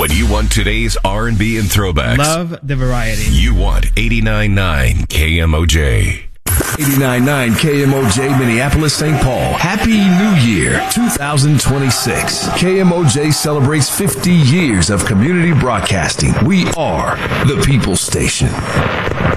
When you want today's R&B and throwbacks, Love the variety. you want 89.9 KMOJ. 89.9 KMOJ Minneapolis, St. Paul. Happy New Year 2026. KMOJ celebrates 50 years of community broadcasting. We are the People's Station.